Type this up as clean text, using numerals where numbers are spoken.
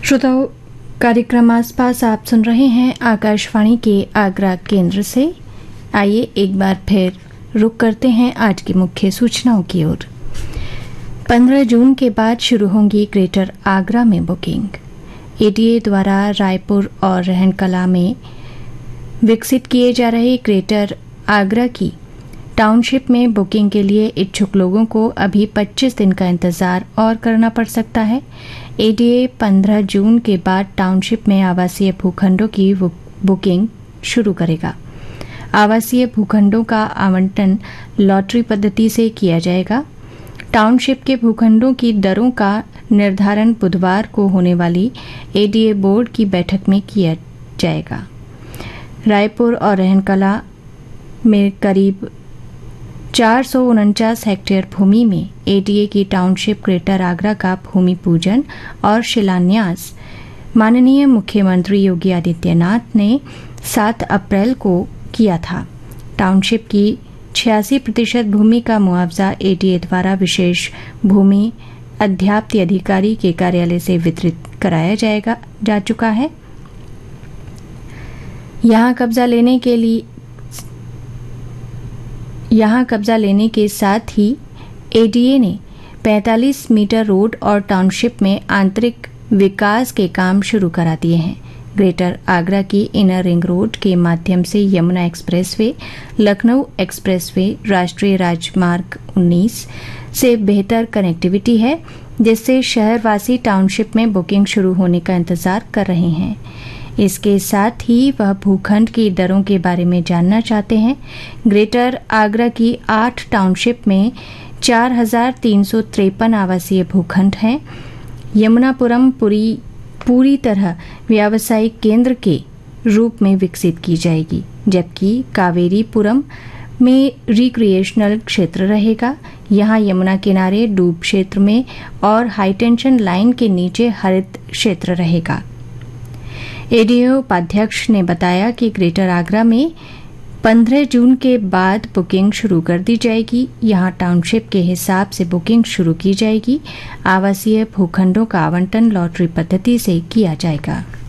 श्रोताओं, कार्यक्रम आसपास आप सुन रहे हैं आकाशवाणी के आगरा केंद्र से। आइए एक बार फिर रुक करते हैं आज की मुख्य सूचनाओं की ओर। 15 जून के बाद शुरू होंगी ग्रेटर आगरा में बुकिंग। एडीए द्वारा रायपुर और रहनकला में विकसित किए जा रहे ग्रेटर आगरा की टाउनशिप में बुकिंग के लिए इच्छुक लोगों को अभी 25 दिन का इंतजार और करना पड़ सकता है। एडीए 15 जून के बाद टाउनशिप में आवासीय भूखंडों की बुकिंग शुरू करेगा। आवासीय भूखंडों का आवंटन लॉटरी पद्धति से किया जाएगा। टाउनशिप के भूखंडों की दरों का निर्धारण बुधवार को होने वाली एडीए बोर्ड की बैठक में किया जाएगा। रायपुर और रहनकला में करीब 449 हेक्टेयर भूमि में एडीए की टाउनशिप ग्रेटर आगरा का भूमि पूजन और शिलान्यास माननीय मुख्यमंत्री योगी आदित्यनाथ ने 7 अप्रैल को किया था। टाउनशिप की 86% भूमि का मुआवजा एडीए द्वारा विशेष भूमि अध्याप्ति अधिकारी के कार्यालय से वितरित कराया जा चुका है। यहाँ कब्जा लेने के साथ ही एडीए ने 45 मीटर रोड और टाउनशिप में आंतरिक विकास के काम शुरू करा दिए हैं। ग्रेटर आगरा की इनर रिंग रोड के माध्यम से यमुना एक्सप्रेसवे, लखनऊ एक्सप्रेसवे, राष्ट्रीय राजमार्ग 19 से बेहतर कनेक्टिविटी है, जिससे शहरवासी टाउनशिप में बुकिंग शुरू होने का इंतजार कर रहे हैं। इसके साथ ही वह भूखंड की दरों के बारे में जानना चाहते हैं। ग्रेटर आगरा की 8 टाउनशिप में 4,353 आवासीय भूखंड हैं। यमुनापुरम पूरी तरह व्यावसायिक केंद्र के रूप में विकसित की जाएगी, जबकि कावेरीपुरम में रिक्रिएशनल क्षेत्र रहेगा। यहाँ यमुना किनारे डूब क्षेत्र में और हाईटेंशन लाइन के नीचे हरित क्षेत्र रहेगा। एडीए उपाध्यक्ष ने बताया कि ग्रेटर आगरा में 15 जून के बाद बुकिंग शुरू कर दी जाएगी। यहाँ टाउनशिप के हिसाब से बुकिंग शुरू की जाएगी। आवासीय भूखंडों का आवंटन लॉटरी पद्धति से किया जाएगा।